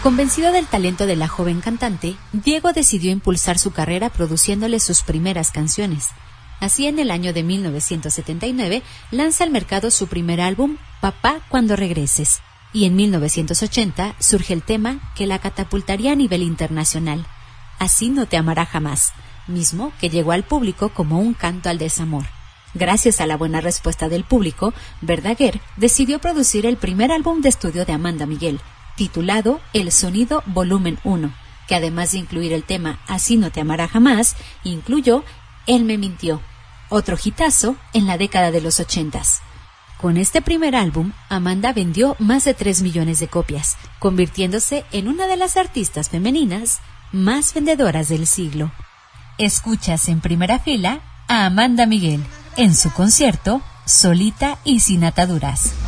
Convencido del talento de la joven cantante, Diego decidió impulsar su carrera produciéndole sus primeras canciones. Así, en el año de 1979, lanza al mercado su primer álbum, Papá cuando regreses, y en 1980 surge el tema que la catapultaría a nivel internacional, Así no te amará jamás, mismo que llegó al público como un canto al desamor. Gracias a la buena respuesta del público, Verdaguer decidió producir el primer álbum de estudio de Amanda Miguel, titulado El Sonido Volumen 1, que además de incluir el tema Así no te amará jamás, incluyó Él me mintió, otro hitazo en la década de los 80s. Con este primer álbum, Amanda vendió más de 3 millones de copias, convirtiéndose en una de las artistas femeninas más vendedoras del siglo. Escuchas en primera fila a Amanda Miguel en su concierto Solita y sin ataduras.